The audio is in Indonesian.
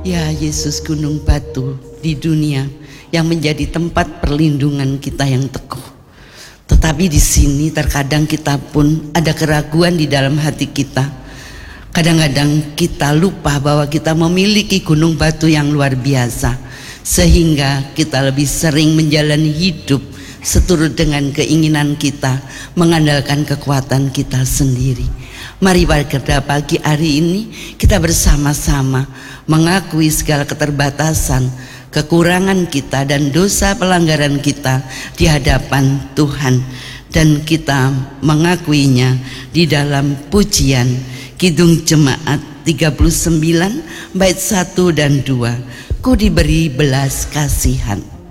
Ya Yesus, gunung batu di dunia yang menjadi tempat perlindungan kita yang teguh. Tetapi di sini terkadang kita pun ada keraguan di dalam hati kita. Kadang-kadang kita lupa bahwa kita memiliki gunung batu yang luar biasa, sehingga kita lebih sering menjalani hidup seturut dengan keinginan kita, mengandalkan kekuatan kita sendiri. Mari pada pagi hari ini kita bersama-sama mengakui segala keterbatasan, kekurangan kita dan dosa pelanggaran kita di hadapan Tuhan, dan kita mengakuinya di dalam pujian Kidung Jemaat 39 bait 1 dan 2. Ku diberi belas kasihan.